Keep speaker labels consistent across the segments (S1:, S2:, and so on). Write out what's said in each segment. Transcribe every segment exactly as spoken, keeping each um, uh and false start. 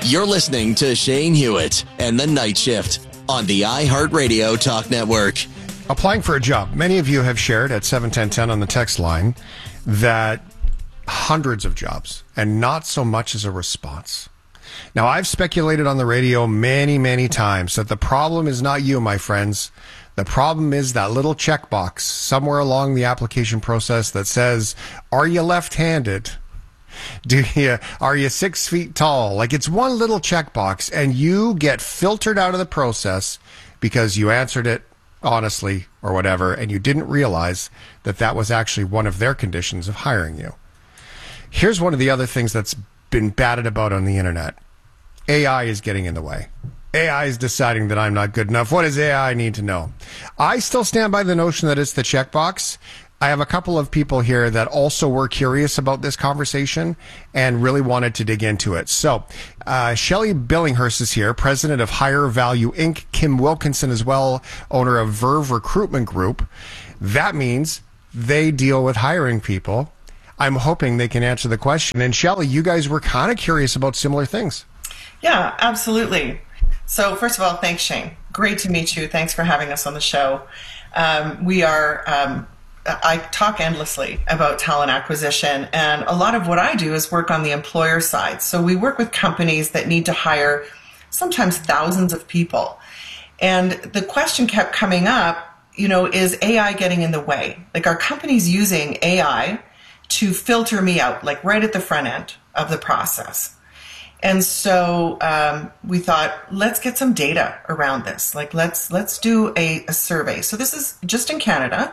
S1: You're listening to Shane Hewitt and The Night Shift on the iHeartRadio Talk Network.
S2: Applying for a job. Many of you have shared at seven ten ten on the text line that hundreds of jobs and not so much as a response. Now, I've speculated on the radio many, many times that the problem is not you, my friends. The problem is that little checkbox somewhere along the application process that says, are you left-handed? Do you, are you six feet tall? Like, it's one little checkbox, and you get filtered out of the process because you answered it honestly or whatever, and you didn't realize that that was actually one of their conditions of hiring you. Here's one of the other things that's been batted about on the internet. A I is getting in the way. A I is deciding that I'm not good enough. What does A I need to know? I still stand by the notion that it's the checkbox. I have a couple of people here that also were curious about this conversation and really wanted to dig into it. So, uh, Shelley Billinghurst is here, president of Higher Value Incorporated. Kim Wilkinson as well, owner of Verve Recruitment Group. That means they deal with hiring people. I'm hoping they can answer the question. And Shelley, you guys were kind of curious about similar things.
S3: Yeah, absolutely. So first of all, thanks, Shane. Great to meet you. Thanks for having us on the show. Um, we are... Um, I talk endlessly about talent acquisition, and a lot of what I do is work on the employer side. So we work with companies that need to hire sometimes thousands of people. And the question kept coming up, you know, is A I getting in the way? Like, are companies using A I to filter me out, like right at the front end of the process? And so um, we thought, let's get some data around this. Like, let's let's do a, a survey. So this is just in Canada.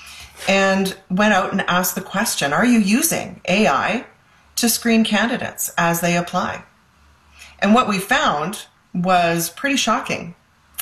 S3: And went out and asked the question, are you using A I to screen candidates as they apply? And what we found was pretty shocking.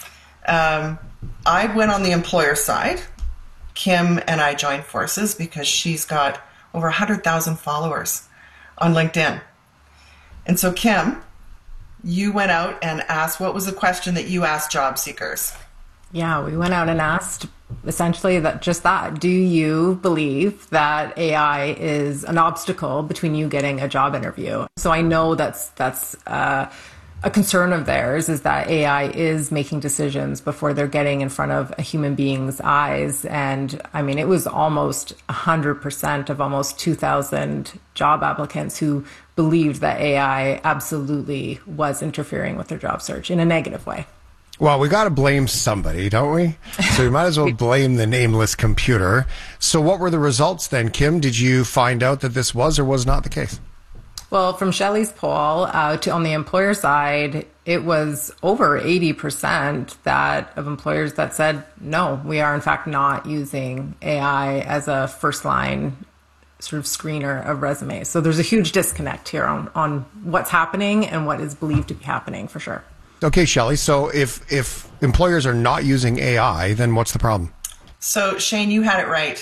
S3: Um, I went on the employer side. Kim and I joined forces because she's got over one hundred thousand followers on LinkedIn. And so, Kim, you went out and asked, what was the question that you asked job seekers?
S4: Yeah, we went out and asked essentially that just that. Do you believe that A I is an obstacle between you getting a job interview? So I know that's that's uh, a concern of theirs, is that A I is making decisions before they're getting in front of a human being's eyes. And I mean, it was almost one hundred percent of almost two thousand job applicants who believed that A I absolutely was interfering with their job search in a negative way.
S2: Well, we got to blame somebody, don't we? So we might as well blame the nameless computer. So what were the results then, Kim? Did you find out that this was or was not the case?
S4: Well, from Shelley's poll, uh, to on the employer side, it was over eighty percent that of employers that said, no, we are in fact not using A I as a first line sort of screener of resumes. So there's a huge disconnect here on, on what's happening and what is believed to be happening for sure.
S2: Okay, Shelley, so if if employers are not using A I, then what's the problem?
S3: So, Shane, you had it right.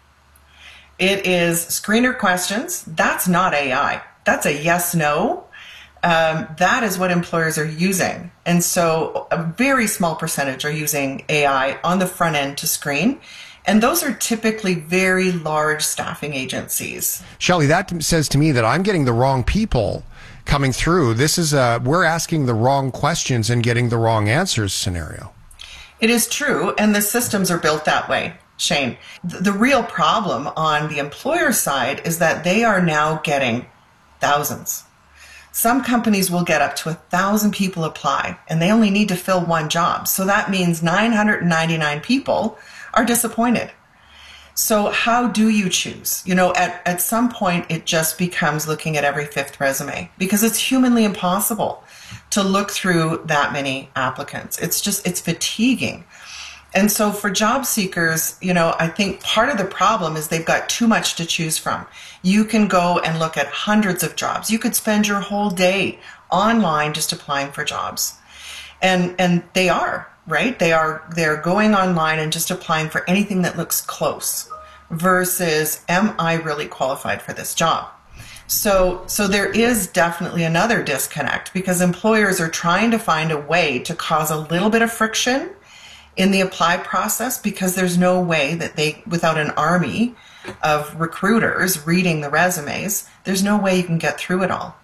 S3: It is screener questions. That's not A I. That's a yes, no. Um, that is what employers are using. And so a very small percentage are using A I on the front end to screen. And those are typically very large staffing agencies.
S2: Shelley, that says to me that I'm getting the wrong people coming through. This is a, we're asking the wrong questions and getting the wrong answers scenario.
S3: It is true, and the systems are built that way, Shane. The, the real problem on the employer side is that they are now getting thousands. Some companies will get up to a thousand people apply, and they only need to fill one job. So that means nine hundred ninety-nine people are disappointed. So how do you choose? You know, at, at some point, it just becomes looking at every fifth resume because it's humanly impossible to look through that many applicants. It's just, it's fatiguing. And so for job seekers, you know, I think part of the problem is they've got too much to choose from. You can go and look at hundreds of jobs. You could spend your whole day online just applying for jobs. And, and they are. Right? They are, they're going online and just applying for anything that looks close versus, am I really qualified for this job? So, so there is definitely another disconnect because employers are trying to find a way to cause a little bit of friction in the apply process because there's no way that they, without an army of recruiters reading the resumes, there's no way you can get through it all.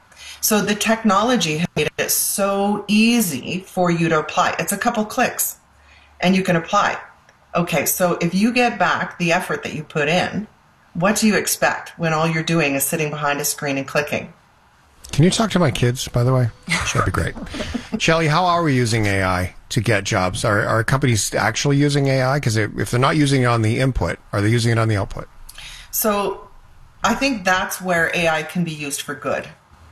S3: So the technology has made it so easy for you to apply. It's a couple clicks and you can apply. Okay, so if you get back the effort that you put in, what do you expect when all you're doing is sitting behind a screen and clicking?
S2: Can you talk to my kids, by the way? That'd be great. Shelley, how are we using A I to get jobs? Are, are companies actually using A I? Because if they're not using it on the input, are they using it on the output?
S3: So I think that's where A I can be used for good.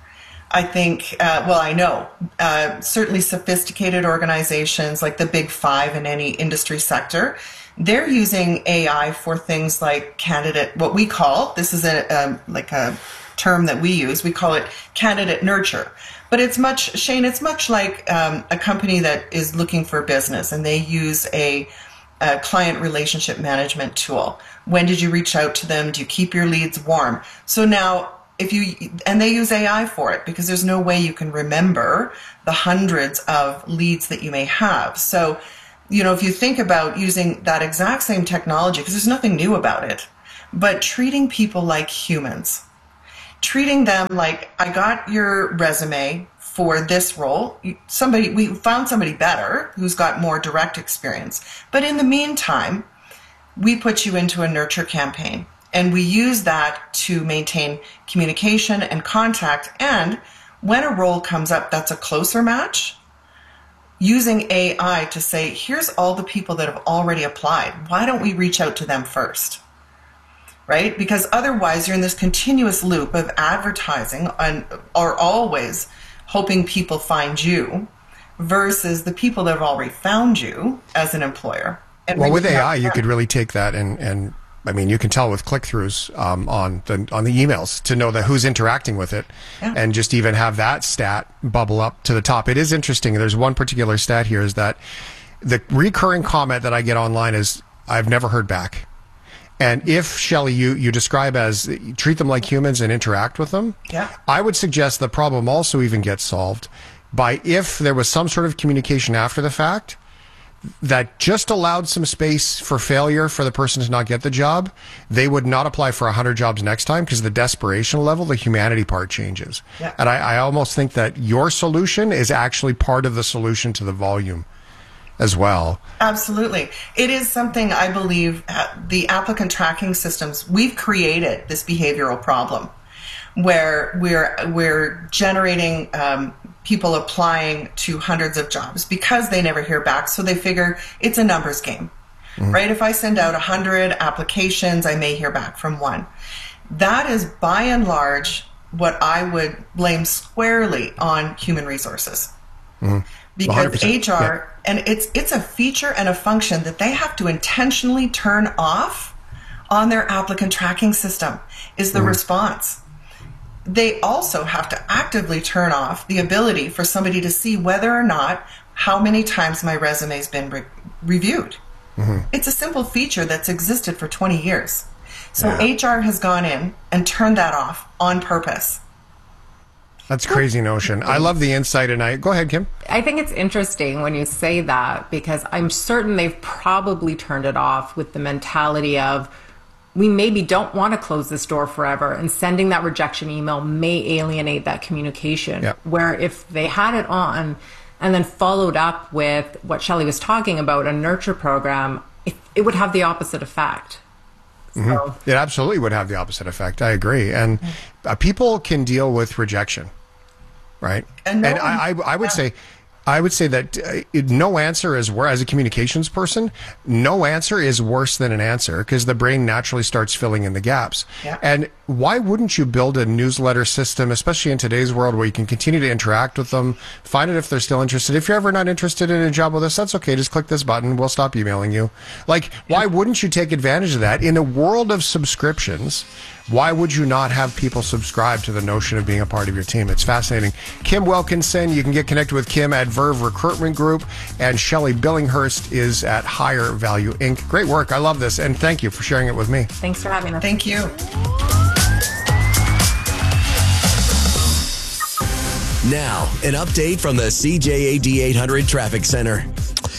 S3: I think, uh, well, I know, uh, certainly sophisticated organizations like the big five in any industry sector, they're using A I for things like candidate, what we call, this is a um, like a term that we use, we call it candidate nurture. But it's much, Shane, it's much like um, a company that is looking for business and they use a, a client relationship management tool. When did you reach out to them? Do you keep your leads warm? So now, if you, and they use A I for it because there's no way you can remember the hundreds of leads that you may have. So, you know, if you think about using that exact same technology, because there's nothing new about it, but treating people like humans, treating them like, I got your resume for this role. Somebody, we found somebody better who's got more direct experience. But in the meantime, we put you into a nurture campaign. And we use that to maintain communication and contact. And when a role comes up that's a closer match, using A I to say, here's all the people that have already applied. Why don't we reach out to them first? Right? Because otherwise you're in this continuous loop of advertising and are always hoping people find you versus the people that have already found you as an employer. And
S2: well, with A I, you could really take that and, and I mean, you can tell with click-throughs um, on the on the emails to know that who's interacting with it, yeah. And just even have that stat bubble up to the top. It is interesting. There's one particular stat here is that the recurring comment that I get online is, I've never heard back. And if, Shelley, you, you describe as treat them like humans and interact with them,
S3: yeah.
S2: I would suggest the problem also even gets solved by if there was some sort of communication after the fact that just allowed some space for failure for the person to not get the job, they would not apply for one hundred jobs next time because the desperation level, the humanity part changes.
S3: Yeah.
S2: And I, I almost think that your solution is actually part of the solution to the volume as well.
S3: Absolutely. It is something I believe uh, the applicant tracking systems, we've created this behavioral problem where we're, we're generating um, people applying to hundreds of jobs because they never hear back. So they figure it's a numbers game, mm-hmm. right? If I send out one hundred applications, I may hear back from one. That is by and large what I would blame squarely on human resources. Mm-hmm. Because H R, yeah. and it's it's a feature and a function that they have to intentionally turn off on their applicant tracking system is the mm-hmm. response. They also have to actively turn off the ability for somebody to see whether or not how many times my resume has been re- reviewed. Mm-hmm. It's a simple feature that's existed for twenty years. So yeah. H R has gone in and turned that off on purpose.
S2: That's a crazy notion. I love the insight, and I go ahead, Kim.
S4: I think it's interesting when you say that because I'm certain they've probably turned it off with the mentality of we maybe don't want to close this door forever, and sending that rejection email may alienate that communication. Yep. Where if they had it on and then followed up with what Shelley was talking about, a nurture program, it, it would have the opposite effect.
S2: Mm-hmm. So. It absolutely would have the opposite effect. I agree. And uh, people can deal with rejection, right? And, no and I, I, I would yeah. say... I would say that uh, it, no answer is worse, as a communications person, no answer is worse than an answer because the brain naturally starts filling in the gaps. Yeah. And why wouldn't you build a newsletter system, especially in today's world where you can continue to interact with them, find out if they're still interested. If you're ever not interested in a job with us, that's okay. Just click this button. We'll stop emailing you. Like, why wouldn't you take advantage of that? In a world of subscriptions, why would you not have people subscribe to the notion of being a part of your team? It's fascinating. Kim Wilkinson, you can get connected with Kim at Verve Recruitment Group, and Shelley Billinghurst is at Higher Value Incorporated. Great work. I love this, and thank you for sharing it with me.
S4: Thanks for having us.
S3: Thank you.
S1: Now, an update from the C J A D eight hundred Traffic Center.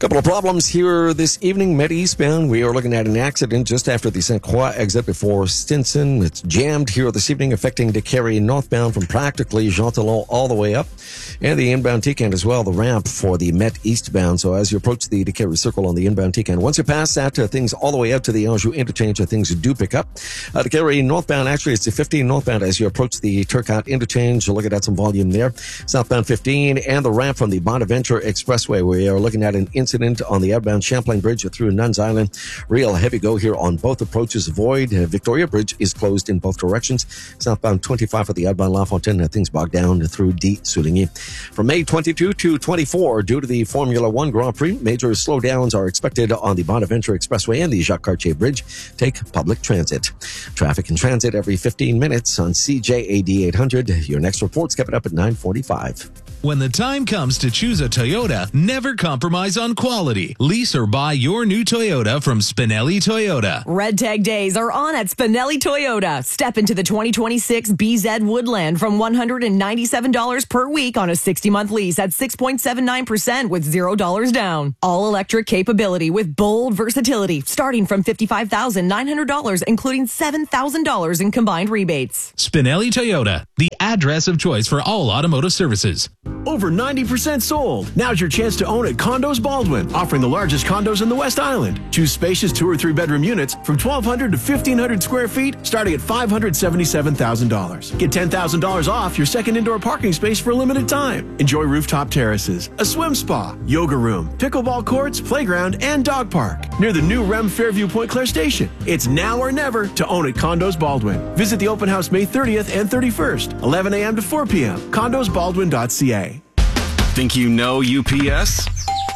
S5: Couple of problems here this evening. Met eastbound, we are looking at an accident just after the Saint Croix exit before Stinson. It's jammed here this evening, affecting DeCarry northbound from practically Jean Talon all the way up. And the inbound T-Can as well, the ramp for the Met eastbound. So as you approach the DeCarry circle on the inbound T-Can, once you pass that, uh, things all the way out to the Anjou interchange, uh, things do pick up. Uh, DeCarry northbound, actually it's the fifteen northbound as you approach the Turcotte interchange. You're looking at some volume there. Southbound fifteen and the ramp from the Bonaventure Expressway. We are looking at an incident on the outbound Champlain Bridge through Nuns Island. Real heavy go here on both approaches. Void. Uh, Victoria Bridge is closed in both directions. Southbound twenty-five for the outbound La Fontaine. Uh, things bogged down through D. Souligny. From May twenty-second to twenty-fourth, due to the Formula One Grand Prix, major slowdowns are expected on the Bonaventure Expressway and the Jacques Cartier Bridge. Take public transit. Traffic and transit every fifteen minutes on C J A D eight hundred. Your next report's coming up at nine forty-five.
S6: When the time comes to choose a Toyota, never compromise on quality. Lease or buy your new Toyota from Spinelli Toyota.
S7: Red Tag Days are on at Spinelli Toyota. Step into the twenty twenty-six B Z Woodland from one hundred ninety-seven dollars per week on a sixty-month lease at six point seven nine percent with zero dollars down. All-electric capability with bold versatility starting from fifty-five thousand nine hundred dollars, including seven thousand dollars in combined rebates.
S6: Spinelli Toyota, the address of choice for all automotive services.
S8: Over ninety percent sold. Now's your chance to own at Condos Baldwin, offering the largest condos in the West Island. Choose spacious two or three bedroom units from twelve hundred to fifteen hundred square feet, starting at five hundred seventy-seven thousand dollars. Get ten thousand dollars off your second indoor parking space for a limited time. Enjoy rooftop terraces, a swim spa, yoga room, pickleball courts, playground, and dog park near the new R E M Fairview Point Claire Station. It's now or never to own at Condos Baldwin. Visit the open house May thirtieth and thirty-first, eleven a.m. to four p.m. condos baldwin dot c a.
S9: Think you know U P S?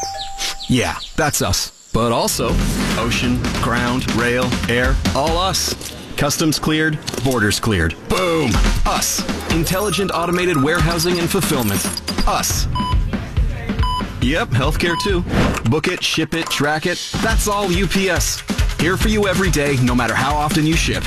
S9: Yeah, that's us. But also ocean, ground, rail, air, all us. Customs cleared, borders cleared. Boom! Us. Intelligent automated warehousing and fulfillment. Us. Yep, healthcare too. Book it, ship it, track it. That's all U P S. Here for you every day, no matter how often you ship.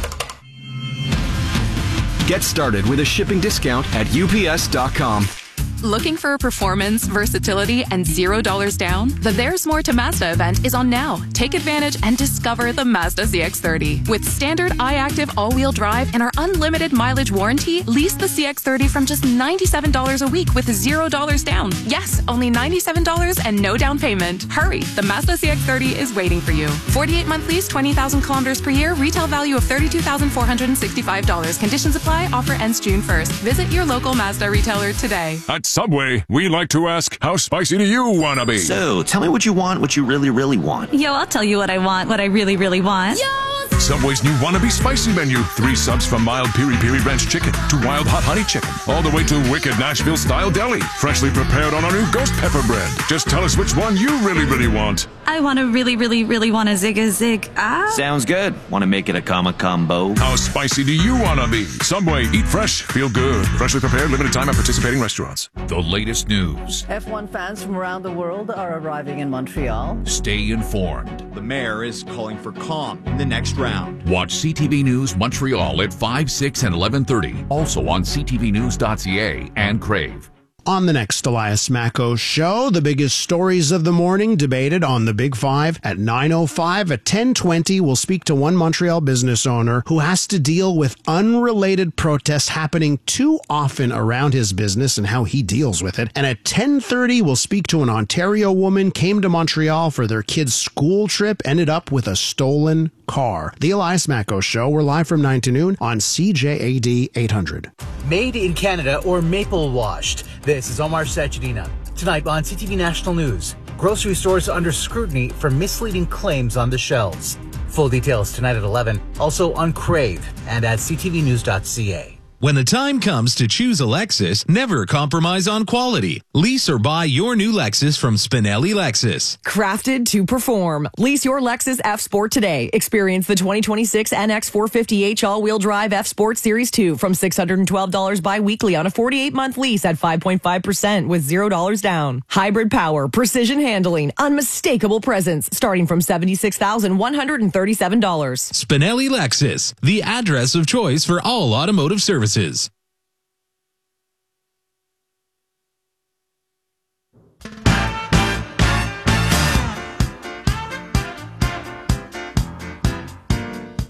S9: Get started with a shipping discount at U P S dot com.
S10: Looking for performance, versatility, and zero dollars down? The There's More to Mazda event is on now. Take advantage and discover the Mazda C X thirty. With standard iActive all-wheel drive and our unlimited mileage warranty, lease the C X thirty from just ninety-seven dollars a week with zero dollars down. Yes, only ninety-seven dollars and no down payment. Hurry, the Mazda C X thirty is waiting for you. forty-eight month lease, twenty thousand kilometers per year, retail value of thirty-two thousand four hundred sixty-five dollars. Conditions apply, offer ends June first. Visit your local Mazda retailer today.
S11: At Subway, we like to ask, how spicy do you want to be?
S12: So, tell me what you want, what you really, really want.
S13: Yo, I'll tell you what I want, what I really, really want.
S11: Yo! Subway's new Wannabe Spicy menu. Three subs from mild piri piri ranch chicken to wild hot honey chicken, all the way to wicked Nashville-style deli, freshly prepared on our new ghost pepper bread. Just tell us which one you really, really want.
S13: I want to really, really, really want a zig a zig. Ah.
S12: Sounds good. Want to make it a comma combo?
S11: How spicy do you want to be? Subway, eat fresh, feel good. Freshly prepared, limited time at participating restaurants.
S14: The latest news.
S15: F one fans from around the world are arriving in Montreal.
S14: Stay informed.
S16: The mayor is calling for calm in the next round.
S14: Watch C T V News Montreal at five, six, and eleven thirty. Also on c t v news dot c a and Crave.
S17: On the next Elias Macco show, the biggest stories of the morning debated on the Big Five at nine oh five. At ten twenty, we'll speak to one Montreal business owner who has to deal with unrelated protests happening too often around his business and how he deals with it. And at ten thirty, we'll speak to an Ontario woman came to Montreal for their kid's school trip, ended up with a stolen car. The Elias Macco show. We're live from nine to noon on C J A D eight hundred.
S18: Made in Canada or maple washed. This is Omar Sajidina. Tonight on C T V National News, grocery stores under scrutiny for misleading claims on the shelves. Full details tonight at eleven, also on Crave and at c t v news dot c a.
S6: When the time comes to choose a Lexus, never compromise on quality. Lease or buy your new Lexus from Spinelli Lexus.
S7: Crafted to perform. Lease your Lexus F Sport today. Experience the twenty twenty-six N X four fifty H all-wheel drive F Sport Series two from six hundred twelve dollars bi-weekly on a forty-eight month lease at five point five percent with zero dollars down. Hybrid power, precision handling, unmistakable presence starting from seventy-six thousand one hundred thirty-seven dollars.
S6: Spinelli Lexus, the address of choice for all automotive services.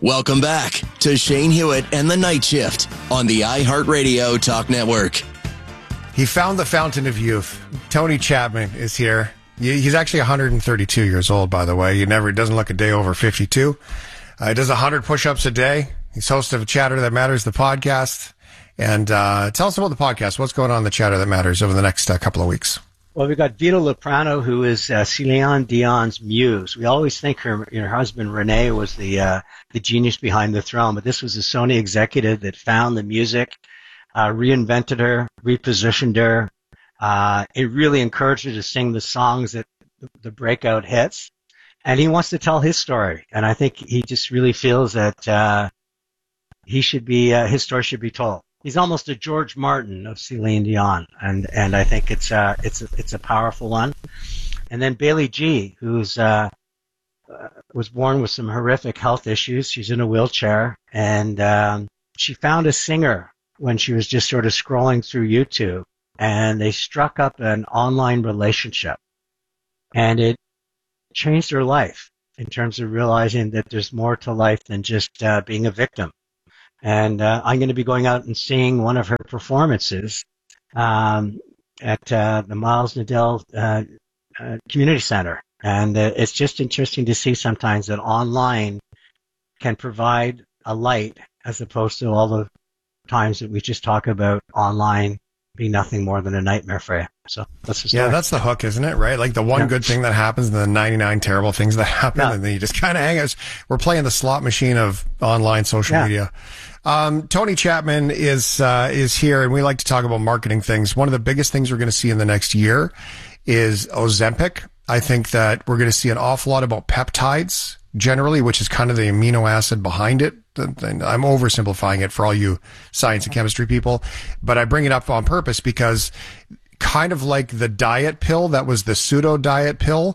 S1: Welcome back to Shane Hewitt and the Night Shift on the iHeartRadio Talk Network.
S2: He found the fountain of youth. Tony Chapman is here. He's actually one hundred thirty-two years old, by the way. He never doesn't look a day over fifty-two. Uh, he does one hundred push-ups a day. He's host of Chatter That Matters, the podcast. And uh, tell us about the podcast. What's going on in the Chatter That Matters over the next uh, couple of weeks?
S19: Well, we've got Vito Loprano, who is uh, Celine Dion's muse. We always think her, her husband, Renee, was the uh, the genius behind the throne, but this was a Sony executive that found the music, uh, reinvented her, repositioned her. Uh, it really encouraged her to sing the songs that the breakout hits. And he wants to tell his story. And I think he just really feels that uh, he should be, uh, his story should be told. He's almost a George Martin of Celine Dion, and and I think it's uh it's a, it's a powerful one. And then Bailey G, who's uh, uh was born with some horrific health issues. She's in a wheelchair, and um, she found a singer when she was just sort of scrolling through YouTube, and they struck up an online relationship, and it changed her life in terms of realizing that there's more to life than just uh, being a victim. And uh, I'm going to be going out and seeing one of her performances um, at uh, the Miles Nadell uh, uh, Community Center. And uh, it's just interesting to see sometimes that online can provide a light as opposed to all the times that we just talk about online being nothing more than a nightmare for you. So that's the story.
S2: Yeah, that's the hook, isn't it? Right? Like the one
S19: Yeah.
S2: good thing that happens and the ninety-nine terrible things that happen,
S19: Yeah.
S2: and then you just kind of hang out. We're playing the slot machine of online social
S19: Yeah.
S2: media. Um, Tony Chapman is uh, is here, and we like to talk about marketing things. One of the biggest things we're going to see in the next year is Ozempic. I think that we're going to see an awful lot about peptides generally, which is kind of the amino acid behind it. And I'm oversimplifying it for all you science and chemistry people, but I bring it up on purpose because kind of like the diet pill that was the pseudo diet pill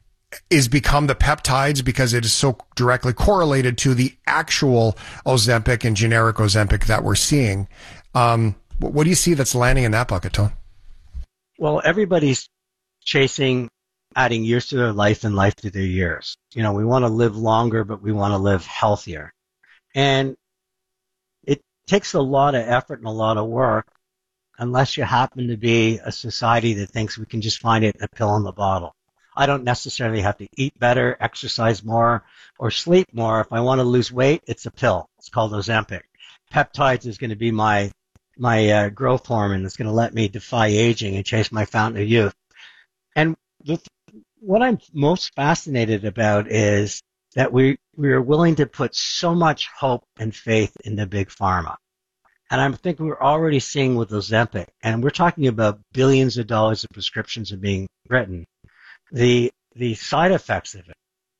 S2: is become the peptides because it is so directly correlated to the actual Ozempic and generic Ozempic that we're seeing. Um, what do you see that's landing in that bucket, Tone?
S19: Well, everybody's chasing adding years to their life and life to their years. You know, we want to live longer, but we want to live healthier. And it takes a lot of effort and a lot of work unless you happen to be a society that thinks we can just find it in a pill in the bottle. I don't necessarily have to eat better, exercise more, or sleep more. If I want to lose weight, it's a pill. It's called Ozempic. Peptides is going to be my my uh, growth hormone that's going to let me defy aging and chase my fountain of youth. And the, what I'm most fascinated about is that we we are willing to put so much hope and faith into big pharma. And I think we're already seeing with Ozempic, and we're talking about billions of dollars of prescriptions are being written. The the side effects of it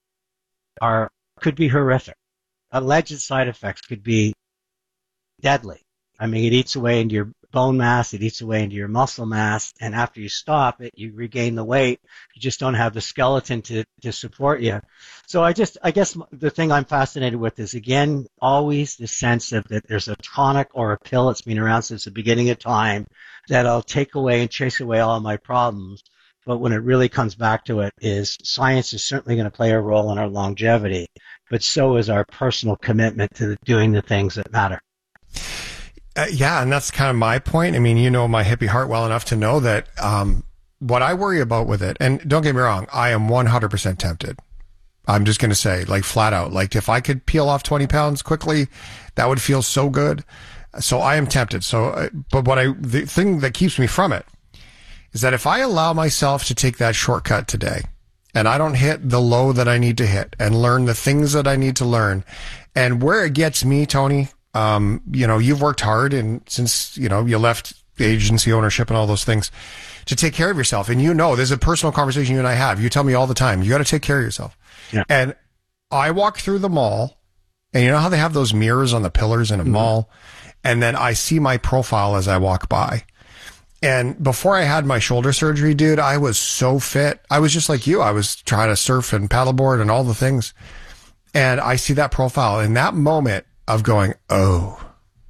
S19: are could be horrific. Alleged side effects could be deadly. I mean, it eats away into your bone mass, it eats away into your muscle mass, and after you stop it, you regain the weight. You just don't have the skeleton to, to support you. So I just, I guess the thing I'm fascinated with is, again, always the sense of that there's a tonic or a pill that's been around since the beginning of time that'll take away and chase away all of my problems. But when it really comes back to it, is science is certainly going to play a role in our longevity, but so is our personal commitment to doing the things that matter.
S2: Uh, yeah, and that's kind of my point. I mean, you know my hippie heart well enough to know that um, what I worry about with it, and don't get me wrong, I am one hundred percent tempted. I'm just going to say, like, flat out, like, if I could peel off twenty pounds quickly, that would feel so good. So I am tempted. So, uh, but what I, the thing that keeps me from it is that if I allow myself to take that shortcut today and I don't hit the low that I need to hit and learn the things that I need to learn, and where it gets me, Tony, um, you know, you've worked hard and since, you know, you left agency ownership and all those things to take care of yourself. And you know, there's a personal conversation you and I have. You tell me all the time, you got to take care of yourself.
S19: Yeah.
S2: And I walk through the mall, and you know how they have those mirrors on the pillars in a mm-hmm. mall? And then I see my profile as I walk by. And before I had my shoulder surgery, dude, I was so fit. I was just like you. I was trying to surf and paddleboard and all the things. And I see that profile in that moment of going, oh,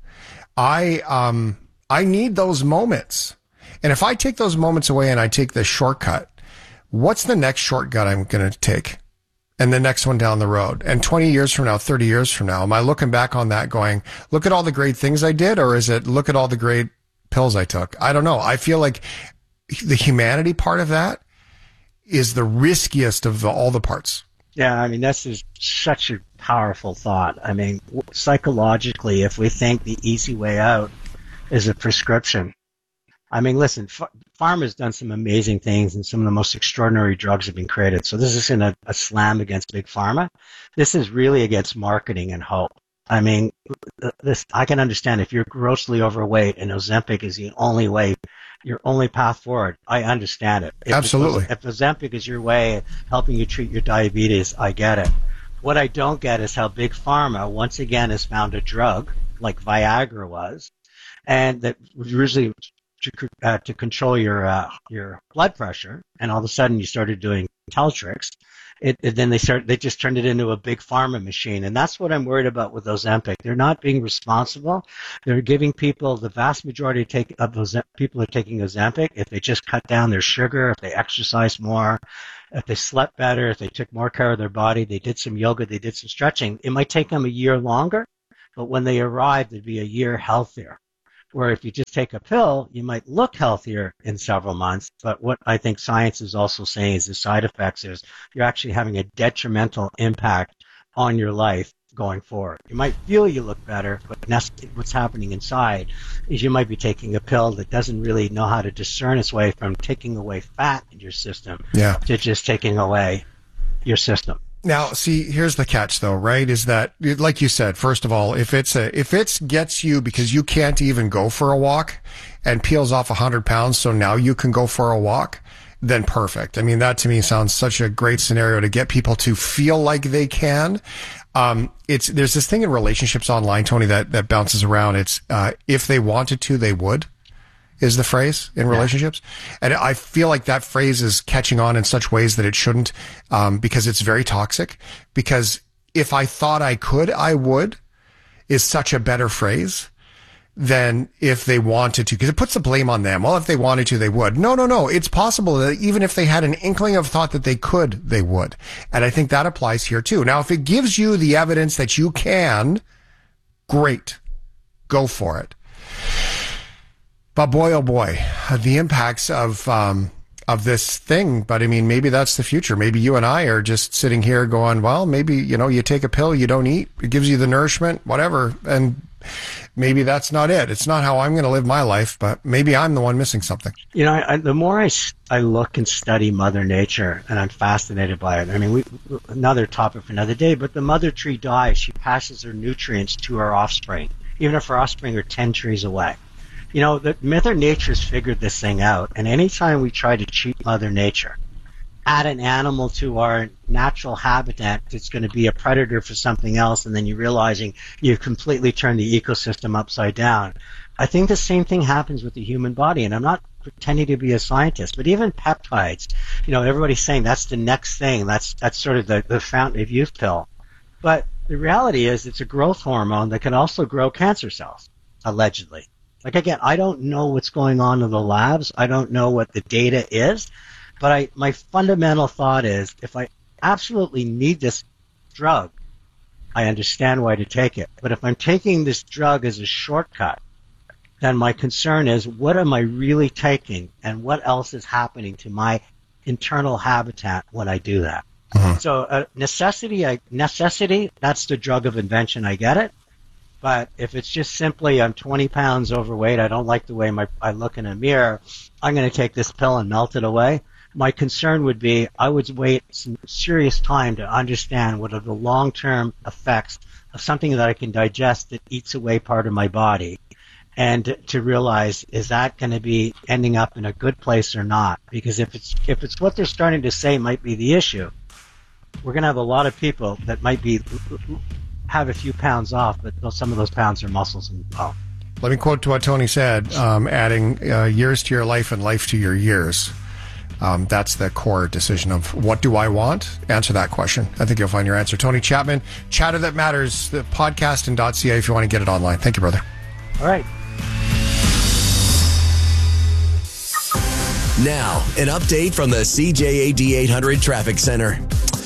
S2: I, um, I need those moments. And if I take those moments away and I take the shortcut, what's the next shortcut I'm going to take? and the next one down the road. And twenty years from now, thirty years from now, am I looking back on that going, look at all the great things I did? Or is it, look at all the great pills I took? I don't know. I feel like the humanity part of that is the riskiest of the, all the parts.
S19: Yeah, I mean, this is such a powerful thought. I mean, psychologically, if we think the easy way out is a prescription, I mean, listen, F- pharma's done some amazing things, and some of the most extraordinary drugs have been created. So this isn't a, a slam against big pharma. This is really against marketing and hope. I mean, this I can understand if you're grossly overweight and Ozempic is the only way, your only path forward. I understand it. If
S2: Absolutely.
S19: It was, if Ozempic is your way of helping you treat your diabetes, I get it. What I don't get is how big pharma once again has found a drug like Viagra was, and that was usually to, uh, to control your uh, your blood pressure, and all of a sudden you started doing Teltrix. It, it, then they start. They just turned it into a big pharma machine, and that's what I'm worried about with Ozempic. They're not being responsible. They're giving people, the vast majority of, take, of those people are taking Ozempic. If they just cut down their sugar, if they exercise more, if they slept better, if they took more care of their body, they did some yoga, they did some stretching, it might take them a year longer, but when they arrive, they'd be a year healthier. Where if you just take a pill, you might look healthier in several months. But what I think science is also saying is the side effects is you're actually having a detrimental impact on your life going forward. You might feel you look better, but what's happening inside is you might be taking a pill that doesn't really know how to discern its way from taking away fat in your system
S2: yeah.
S19: to just taking away your system.
S2: Now, see, here's the catch, though, right? Is that, like you said, first of all, if it's a, if it's gets you because you can't even go for a walk and peels off a hundred pounds, so now you can go for a walk, then perfect. I mean, that to me sounds such a great scenario to get people to feel like they can. Um, it's, there's this thing in relationships online, Tony, that, that bounces around. It's, uh, if they wanted to, they would. Is the phrase in relationships. Yeah. And I feel like that phrase is catching on in such ways that it shouldn't, um, because it's very toxic. Because if I thought I could, I would is such a better phrase than if they wanted to, because it puts the blame on them. Well, if they wanted to, they would. No, no, no. It's possible that even if they had an inkling of thought that they could, they would. And I think that applies here too. Now, if it gives you the evidence that you can, great. Go for it. But boy, oh boy, the impacts of um, of this thing. But I mean, maybe that's the future. Maybe you and I are just sitting here going, well, maybe, you know, you take a pill, you don't eat, it gives you the nourishment, whatever. And maybe that's not it. It's not how I'm going to live my life, but maybe I'm the one missing something.
S19: You know, I, I, the more I, I look and study Mother Nature, and I'm fascinated by it. I mean, we, another topic for another day, but the mother tree dies. She passes her nutrients to her offspring, even if her offspring are ten trees away. You know, the Mother Nature's figured this thing out, and anytime we try to cheat Mother Nature, add an animal to our natural habitat that's going to be a predator for something else, and then you're realizing you've completely turned the ecosystem upside down. I think the same thing happens with the human body, and I'm not pretending to be a scientist, but even peptides, you know, everybody's saying that's the next thing, that's that's sort of the, the fountain of youth pill. But the reality is it's a growth hormone that can also grow cancer cells, allegedly. Like, again, I don't know what's going on in the labs. I don't know what the data is. But I, my fundamental thought is if I absolutely need this drug, I understand why to take it. But if I'm taking this drug as a shortcut, then my concern is what am I really taking and what else is happening to my internal habitat when I do that? Uh-huh. So uh, necessity, I, necessity, that's the drug of invention. I get it. But if it's just simply I'm twenty pounds overweight, I don't like the way my, I look in a mirror, I'm going to take this pill and melt it away. My concern would be I would wait some serious time to understand what are the long-term effects of something that I can digest that eats away part of my body, and to realize, is that going to be ending up in a good place or not? Because if it's if it's what they're starting to say might be the issue, we're going to have a lot of people that might be have a few pounds off, but some of those pounds are muscles and bone.
S2: Let me quote to what Tony said, um, adding uh, years to your life and life to your years. Um, that's the core decision of what do I want? Answer that question. I think you'll find your answer. Tony Chapman, Chatter That Matters, the podcast and .ca if you want to get it online. Thank you, brother.
S19: All right.
S1: Now, an update from the C J A D eight hundred Traffic Center.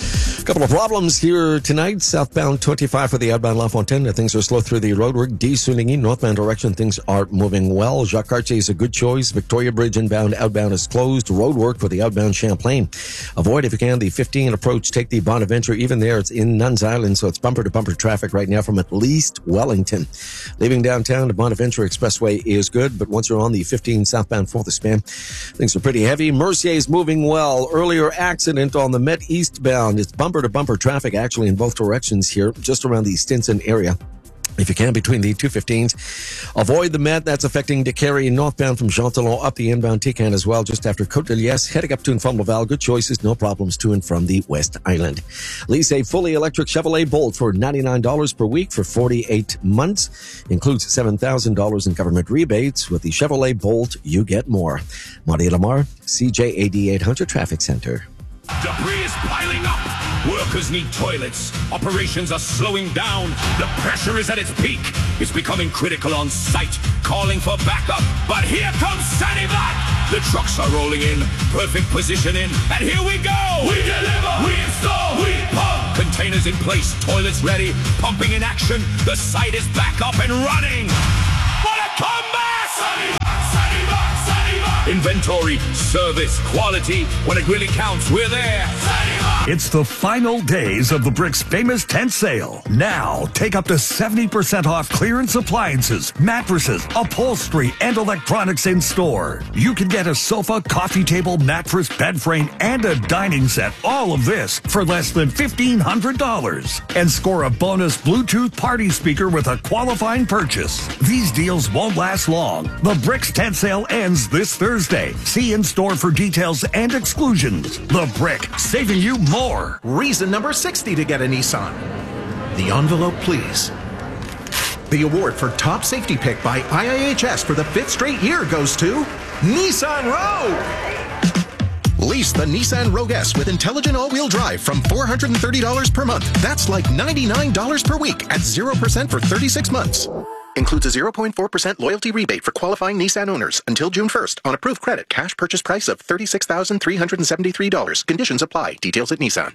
S5: A couple of problems here tonight. Southbound twenty-five for the outbound La Fontaine. Things are slow through the roadwork. D. Suninghi, northbound direction. Things are moving well. Jacques Cartier is a good choice. Victoria Bridge inbound, outbound is closed. Roadwork for the outbound Champlain. Avoid, if you can, the fifteen approach. Take the Bonaventure. Even there, it's in Nuns Island, so it's bumper-to-bumper traffic right now from at least Wellington. Leaving downtown, the Bonaventure Expressway is good, but once you're on the fifteen southbound Fort Span, things are pretty heavy. Mercier is moving well. Earlier accident on the Met eastbound. It's bumper-to-bumper traffic, actually, in both directions here, just around the Stinson area. If you can, between the two fifteens. Avoid the Met. That's affecting DeCarry northbound from Jean Talon up the inbound Tican as well, just after Côte de Liesse. Heading up to and from Laval. Good choices. No problems to and from the West Island. Lease a fully electric Chevrolet Bolt for ninety-nine dollars per week for forty-eight months. Includes seven thousand dollars in government rebates. With the Chevrolet Bolt, you get more. Marty Lamar, C J A D eight hundred Traffic Center.
S20: Debris is piling up. Workers need toilets. Operations are slowing down. The pressure is at its peak. It's becoming critical on site, calling for backup. But here comes Sanivac. The trucks are rolling in. Perfect positioning. And here we go. We deliver. We install. We pump. Containers in place. Toilets ready. Pumping in action. The site is back up and running. What a comeback! Sanivac! Sanivac! Sanivac! Inventory, service, quality. When it really counts, we're there. Sanivac!
S21: It's the final days of the Brick's famous tent sale. Now, take up to seventy percent off clearance appliances, mattresses, upholstery, and electronics in store. You can get a sofa, coffee table, mattress, bed frame, and a dining set. All of this for less than fifteen hundred dollars. And score a bonus Bluetooth party speaker with a qualifying purchase. These deals won't last long. The Brick's tent sale ends this Thursday. See in store for details and exclusions. The Brick, saving you more.
S22: Reason number sixty to get a Nissan. The envelope, please. The award for top safety pick by I I H S for the fifth straight year goes to Nissan Rogue. Lease the Nissan Rogue S with intelligent all-wheel drive from four hundred thirty dollars per month. That's like ninety-nine dollars per week at zero percent for thirty-six months. Includes a zero point four percent loyalty rebate for qualifying Nissan owners until June first on approved credit. Cash purchase price of thirty-six thousand three hundred seventy-three dollars. Conditions apply. Details at Nissan.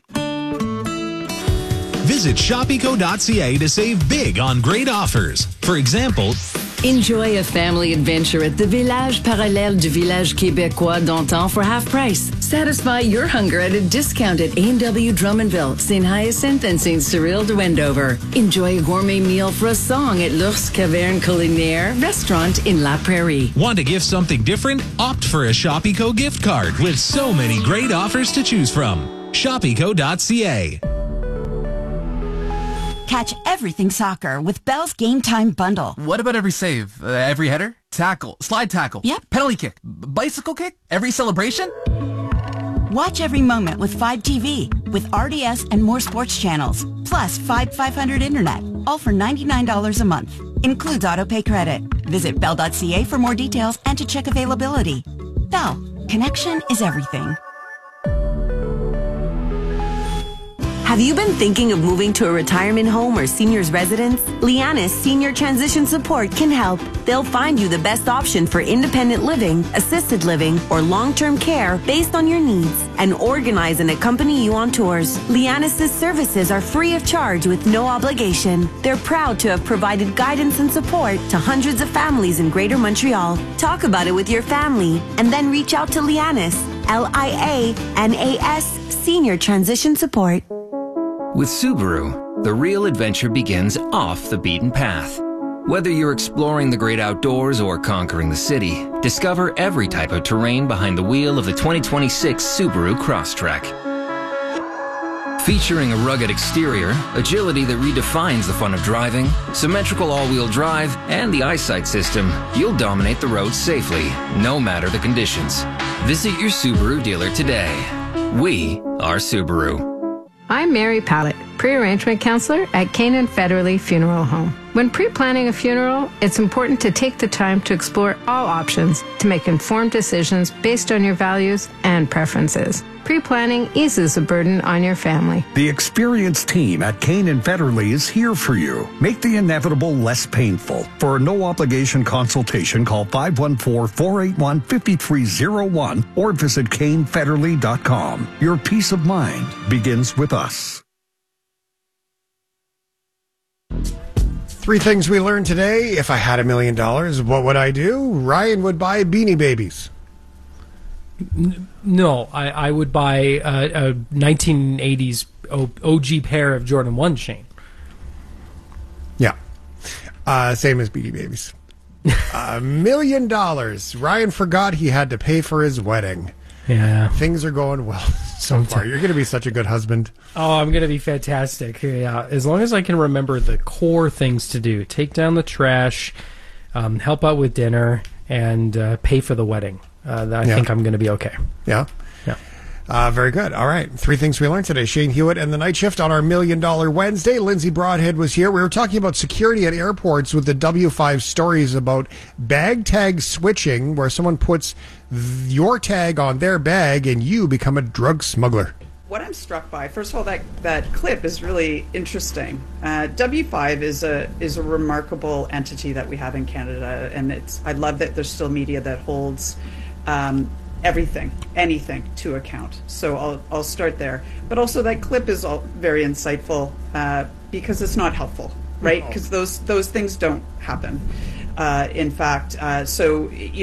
S6: Visit shop eco dot c a to save big on great offers. For example,
S23: enjoy a family adventure at the Village Parallèle du Village Québécois d'Antan for half price. Satisfy your hunger at a discount at A and W Drummondville, Saint Hyacinthe, and Saint Cyril de Wendover. Enjoy a gourmet meal for a song at L'Ours Caverne Culinaire Restaurant in La Prairie.
S6: Want to gift something different? Opt for a Shop Eco gift card with so many great offers to choose from. shop eco dot c a.
S24: Catch everything soccer with Bell's Game Time Bundle.
S25: What about every save? Uh, every header? Tackle? Slide tackle?
S24: Yep.
S25: Penalty kick? B- bicycle kick? Every celebration?
S24: Watch every moment with five T V, with R D S and more sports channels, plus five five hundred internet, all for ninety-nine dollars a month. Includes autopay credit. Visit bell dot c a for more details and to check availability. Bell, connection is everything.
S26: Have you been thinking of moving to a retirement home or senior's residence? Lianis Senior Transition Support can help. They'll find you the best option for independent living, assisted living, or long-term care based on your needs and organize and accompany you on tours. Lianis' services are free of charge with no obligation. They're proud to have provided guidance and support to hundreds of families in Greater Montreal. Talk about it with your family and then reach out to Lianis, L I A N A S Senior Transition Support.
S27: With Subaru, the real adventure begins off the beaten path. Whether you're exploring the great outdoors or conquering the city, discover every type of terrain behind the wheel of the twenty twenty-six Subaru Crosstrek. Featuring a rugged exterior, agility that redefines the fun of driving, symmetrical all-wheel drive, and the eyesight system, you'll dominate the road safely, no matter the conditions. Visit your Subaru dealer today. We are Subaru.
S28: I'm Mary Pallett, pre-arrangement counselor at Canaan Federally Funeral Home.
S3: When pre-planning a funeral, it's important to take the time to explore all options to make informed decisions based on your values and preferences. Pre-planning eases the burden on your family.
S21: The experienced team at Kane and Federley is here for you. Make the inevitable less painful. For a no-obligation consultation, call five one four, four eight one, five three zero one or visit kane federley dot com. Your peace of mind begins with us.
S2: Three things we learned today. If I had a million dollars, what would I do? Ryan would buy Beanie Babies.
S4: No, I, I would buy a, a nineteen eighties O G pair of Jordan one, Shane.
S2: Yeah. Uh, same as Beanie Babies. A million dollars. Ryan forgot he had to pay for his wedding.
S4: Yeah.
S2: Things are going well so far. You're going to be such a good husband.
S4: Oh, I'm going to be fantastic. Yeah. As long as I can remember the core things to do. Take down the trash, um, help out with dinner, and uh, pay for the wedding. Uh, I
S2: Yeah.
S4: think I'm going to be okay.
S2: Yeah?
S4: Yeah.
S2: Uh, very good. All right. Three things we learned today. Shane Hewitt and the Night Shift on our Million Dollar Wednesday. Lindsay Broadhead was here. We were talking about security at airports with the W five stories about bag tag switching, where someone puts th- your tag on their bag and you become a drug smuggler.
S8: What I'm struck by, first of all, that, that clip is really interesting. Uh, W five is a is a remarkable entity that we have in Canada, and it's I love that there's still media that holds um, everything, anything to account. So I'll I'll start there. But also that clip is all very insightful uh, because it's not helpful, right? Because those those things don't happen. Uh, in fact, uh, so you